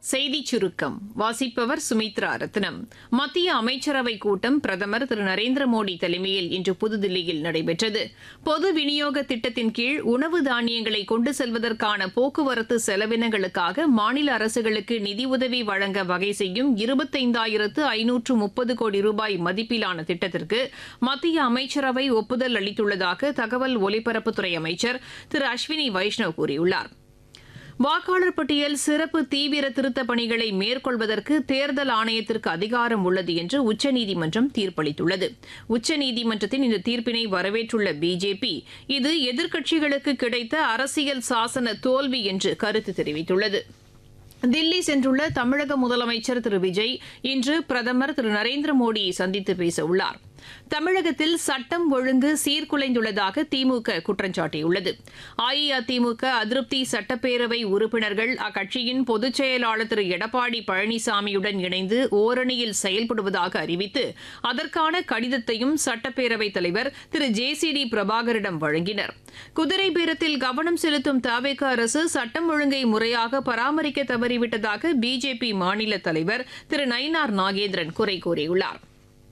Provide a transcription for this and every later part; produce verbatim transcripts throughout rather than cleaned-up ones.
செய்திச் சுருக்கம் வாசிப்பவர் சுமித்ரா ரத்னம். மத்திய அமைச்சரவைக் கூட்டம் பிரதமர் திரு நரேந்திர மோடி தலைமையில் இன்று புதுதில்லியில் நடைபெற்றது. பொது விநியோக திட்டத்தின் கீழ் உணவு தானியங்களை கொண்டு செல்வதற்கான போக்குவரத்து செலவினங்களுக்காக மாநில அரசுகளுக்கு நிதியுதவி வழங்க வகை செய்யும் இருபத்தைந்தாயிரத்து ஐநூற்று முப்பது கோடி ரூபாய் மதிப்பிலான திட்டத்திற்கு மத்திய அமைச்சரவை ஒப்புதல் அளித்துள்ளதாக தகவல் ஒலிபரப்புத்துறை அமைச்சர் திரு அஸ்வினி வைஷ்ணவ் கூறியுள்ளார். வாக்காளர் பட்டியல் சிறப்பு தீவிர திருத்தப் பணிகளை மேற்கொள்வதற்கு தேர்தல் ஆணையத்திற்கு அதிகாரம் உள்ளது என்று உச்சநீதிமன்றம் தீர்ப்பளித்துள்ளது. உச்சநீதிமன்றத்தின் இந்த தீர்ப்பினை வரவேற்றுள்ள பிஜேபி இது எதிர்க்கட்சிகளுக்கு கிடைத்த அரசியல் சாசன தோல்வி என்று கருத்து தெரிவித்துள்ளது. தில்லி சென்றுள்ள தமிழக முதலமைச்சர் திரு விஜய் இன்று பிரதமர் திரு நரேந்திர மோடியை சந்தித்து பேச உள்ளார். தமிழகத்தில் சட்டம் ஒழுங்கு சீர்குலைந்துள்ளதாக திமுக குற்றம் சாட்டியுள்ளது. அஇஅதிமுக அதிருப்தி சட்டப்பேரவை உறுப்பினர்கள் அக்கட்சியின் பொதுச் செயலாளர் திரு எடப்பாடி பழனிசாமியுடன் இணைந்து ஓரணியில் செயல்படுவதாக அறிவித்து அதற்கான கடிதத்தையும் சட்டப்பேரவைத் தலைவர் திரு ஜே சி டி பிரபாகரிடம் வழங்கினர். குதிரை பேரத்தில் கவனம் செலுத்தும் தவேக அரசு சட்டம் ஒழுங்கை முறையாக பராமரிக்க தவறிவிட்டதாக பிஜேபி மாநில தலைவர் திரு நயினார் நாகேந்திரன் குறை கூறியுள்ளார்.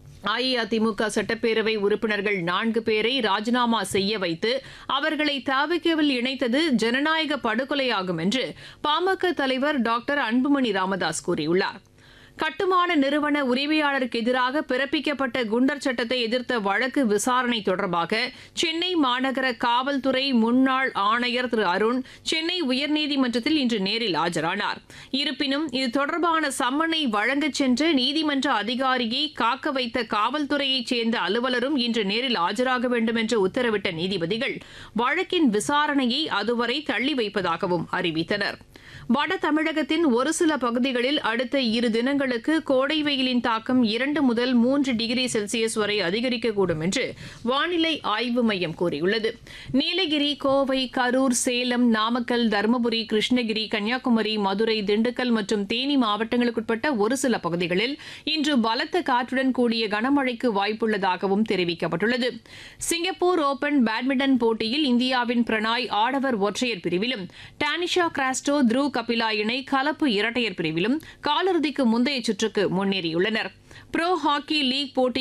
அஇஅதிமுக சட்டப்பேரவை உறுப்பினர்கள் நான்கு பேரை ராஜினாமா செய்ய வைத்து அவர்களை தவிகவில் இணைத்தது ஜனநாயக படுகொலையாகும் என்று பாமக தலைவர் டாக்டர் அன்புமணி ராமதாஸ் கூறியுள்ளார். கட்டுமான நிறுவன உரிமையாளருக்கு எதிராக பிறப்பிக்கப்பட்ட குண்டர் சட்டத்தை எதிர்த்த வழக்கு விசாரணை தொடர்பாக சென்னை மாநகர காவல்துறை முன்னாள் ஆணையர் திரு அருண் சென்னை உயர்நீதிமன்றத்தில் இன்று நேரில் ஆஜரானார். இருப்பினும் இது தொடர்பான சம்மனை வழங்கச் சென்ற நீதிமன்ற அதிகாரியை காக்க வைத்த காவல்துறையைச் சேர்ந்த அலுவலரும் இன்று நேரில் ஆஜராக வேண்டும் என்று உத்தரவிட்ட நீதிபதிகள் வழக்கின் விசாரணையை அதுவரை தள்ளி வைப்பதாகவும் அறிவித்தனர். வட தமிழகத்தின் ஒரு சில பகுதிகளில் அடுத்த இரு தினங்களுக்கு கோடை வெயிலின் தாக்கம் இரண்டு முதல் மூன்று டிகிரி செல்சியஸ் வரை அதிகரிக்கக்கூடும் என்று வானிலை ஆய்வு மையம் கூறியுள்ளது. நீலகிரி, கோவை, கரூர், சேலம், நாமக்கல், தருமபுரி, கிருஷ்ணகிரி, கன்னியாகுமரி, மதுரை, திண்டுக்கல் மற்றும் தேனி மாவட்டங்களுக்குட்பட்ட ஒரு சில பகுதிகளில் இன்று பலத்த காற்றுடன் கூடிய கனமழைக்கு வாய்ப்புள்ளதாகவும் தெரிவிக்கப்பட்டுள்ளது. சிங்கப்பூர் ஓபன் பேட்மிண்டன் போட்டியில் இந்தியாவின் பிரணாய் ஆடவர் ஒற்றையர் பிரிவிலும் டானிஷா கிராஸ்டோ த்ருவ் கபிலா இணை கலப்பு இரட்டையர் பிரிவிலும் காலிறுதிக்கு முந்தைய சுற்றுக்கு முன்னேறியுள்ளனர். புரோ ஹாக்கி லீக் போட்டி